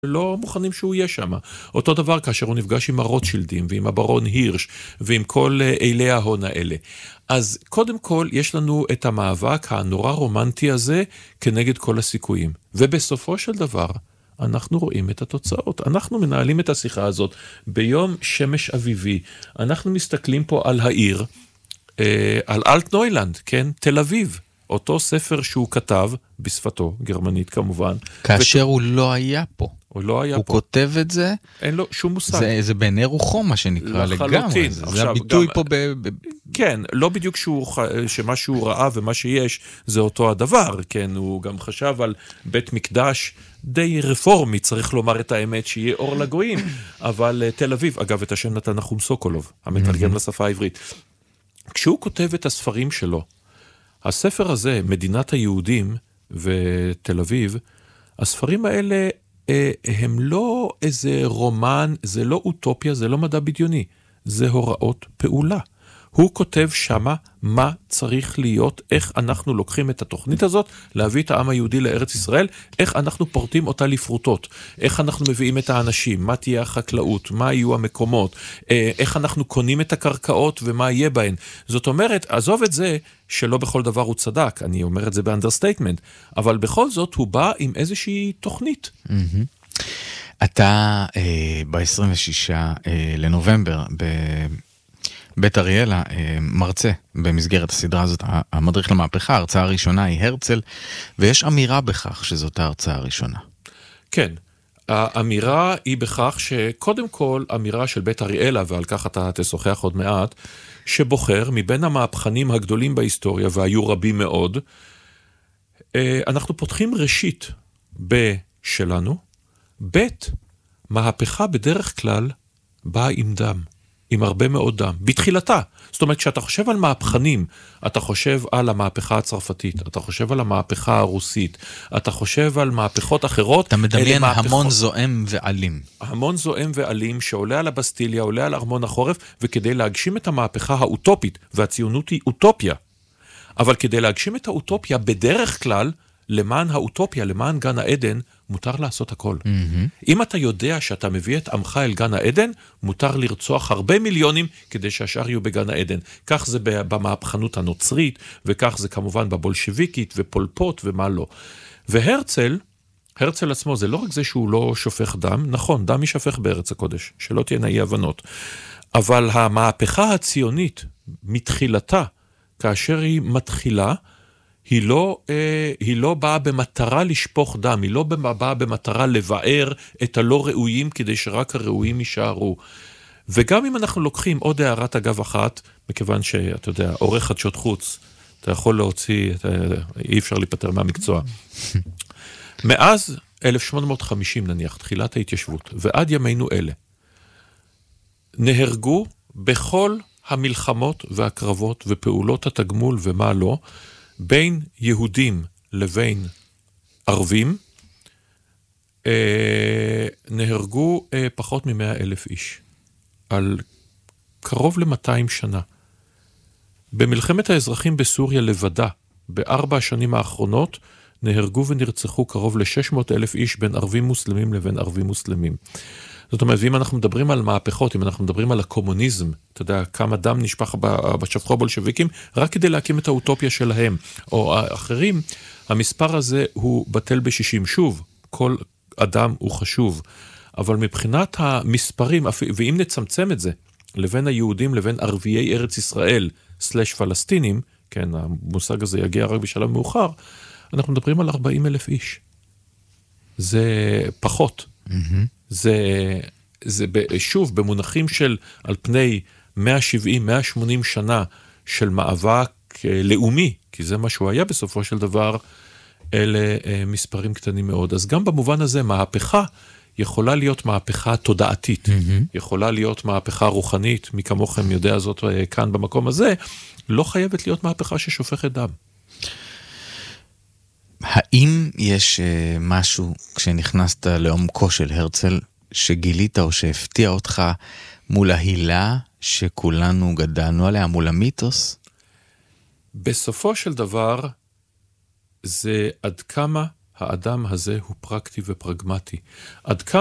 לא מוכנים שהוא יהיה שם. אותו דבר כאשר הוא נפגש עם הרוטשילדים ועם הברון הירש ועם כל אילי ההון האלה. אז קודם כל יש לנו את המאבק הנורא רומנטי הזה כנגד כל הסיכויים. ובסופו של דבר אנחנו רואים את התוצאות. אנחנו מנהלים את השיחה הזאת ביום שמש אביבי. אנחנו מסתכלים פה על העיר, על אלטנוילנד, כן? תל אביב. אותו ספר שהוא כתב, בשפתו, גרמנית כמובן. כאשר הוא לא היה פה. הוא לא היה פה. הוא כותב את זה. אין לו שום מושג. זה בעיני רוחו מה שנקרא לגמרי. זה הביטוי פה כן, לא בדיוק שמה שהוא ראה ומה שיש זה אותו הדבר. כן, הוא גם חשב על בית מקדש די רפורמי, צריך לומר את האמת, שיהיה אור לגויים. אבל תל אביב, אגב, את השם נתן נחום סוקולוב, המתרגם לשפה העברית. כשהוא כותב את הספרים שלו, הספר הזה, מדינת היהודים ותל אביב, הספרים האלה הם לא איזה רומן, זה לא אוטופיה, זה לא מדע בדיוני, זה הוראות פעולה. הוא כותב שמה מה צריך להיות, איך אנחנו לוקחים את התוכנית הזאת, להביא את העם היהודי לארץ ישראל, איך אנחנו פורטים אותה לפרוטות, איך אנחנו מביאים את האנשים, מה תהיה החקלאות, מה יהיו המקומות, איך אנחנו קונים את הקרקעות ומה יהיה בהן. זאת אומרת, עזוב את זה שלא בכל דבר הוא צדק, אני אומר את זה באנדרסטייטמנט, אבל בכל זאת הוא בא עם איזושהי תוכנית. אתה ב-26 לנובמבר, בית אריאלה מרצה במסגרת הסדרה הזאת, המדריך למהפכה, ההרצאה הראשונה היא הרצל, ויש אמירה בכך שזאת ההרצאה הראשונה. כן, האמירה היא בכך שקודם כל אמירה של בית אריאלה, ועל כך אתה תשוחח עוד מעט, שבוחר מבין המהפכנים הגדולים בהיסטוריה, והיו רבים מאוד, אנחנו פותחים ראשית בשלנו, בית מהפכה בדרך כלל באה עם דם. עם הרבה מאוד דם, בתחילתה. זאת אומרת, כשאתה חושב על מהפכנים, אתה חושב על המהפכה הצרפתית, אתה חושב על המהפכה הרוסית, אתה חושב על מהפכות אחרות. אתה מדמיין המון זועם ועלים. המון זועם ועלים שעולה על הבסטיליה, עולה על ארמון החורף, וכדי להגשים את המהפכה האוטופית, והציונות היא אוטופיה. אבל כדי להגשים את האוטופיה, בדרך כלל, למען האוטופיה, למען גן העדן, מותר לעשות הכל. אם אתה יודע שאתה מביא את עמך אל גן העדן, מותר לרצוח הרבה מיליונים כדי שהשאר יהיו בגן העדן. כך זה במהפכנות הנוצרית, וכך זה כמובן בבולשביקית ופולפות ומה לא. והרצל, הרצל עצמו, זה לא רק זה שהוא לא שופך דם, נכון, דם ישפך בארץ הקודש, שלא תהיינה אי הבנות. אבל המהפכה הציונית, מתחילתה, כאשר היא מתחילה, היא לא באה במטרה לשפוך דם, היא לא באה במטרה לבאר את הלא ראויים כדי שרק הראויים יישארו. וגם אם אנחנו לוקחים עוד הערת אגב אחת, מכיוון שאתה יודע, עורך חדשות חוץ, אתה יכול להוציא, אי אפשר להיפטר מהמקצוע. מאז 1850 נניח, תחילת ההתיישבות, ועד ימינו אלה, נהרגו בכל המלחמות והקרבות ופעולות התגמול ומה לא, בין יהודים לבין ערבים, נהרגו פחות מ100,000 איש, על קרוב ל200 שנה. במלחמת האזרחים בסוריה לבדה, ב4 השנים האחרונות, נהרגו ונרצחו קרוב ל600,000 איש בין ערבים מוסלמים לבין ערבים מוסלמים. זאת אומרת, ואם אנחנו מדברים על מהפכות, אם אנחנו מדברים על הקומוניזם, אתה יודע, כמה דם נשפך בשפכו הבולשביקים, רק כדי להקים את האוטופיה שלהם, או האחרים, המספר הזה הוא בטל ב60. שוב, כל אדם הוא חשוב, אבל מבחינת המספרים, ואם נצמצם את זה, לבין היהודים, לבין ערביי ארץ ישראל, סלש פלסטינים, כן, המושג הזה יגיע רק בשלב מאוחר, אנחנו מדברים על 40,000 איש. זה פחות. זה שוב, במונחים של על פני 170-180 שנה של מאבק לאומי, כי זה מה שהוא היה בסופו של דבר, אלה מספרים קטנים מאוד. אז גם במובן הזה, מהפכה יכולה להיות מהפכה תודעתית, יכולה להיות מהפכה רוחנית, מי כמוכם יודע זאת כאן במקום הזה, לא חייבת להיות מהפכה ששופכת דם. האם יש משהו, כשנכנסת לעומקו של הרצל, שגילית או שהפתיע אותך מול ההילה שכולנו גדלנו עליה, מול המיתוס? בסופו של דבר, זה עד כמה האדם הזה הוא פרקטי ופרגמטי. עד כמה